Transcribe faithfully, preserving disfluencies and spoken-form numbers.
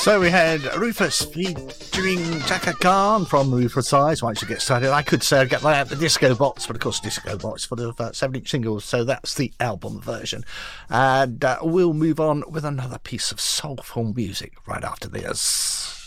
So we had Rufus featuring Chaka Khan from Rufus Eyes. Once you get started, I could say I'd get that out the Disco Box, but of course Disco Box full of uh, seven-inch singles, so that's the album version. And uh, we'll move on with another piece of soulful music right after this.